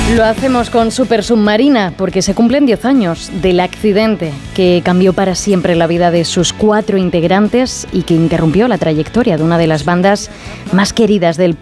Lo hacemos con Super Submarina porque se cumplen 10 años del accidente que cambió para siempre la vida de sus 4 integrantes y que interrumpió la trayectoria de una de las bandas más queridas del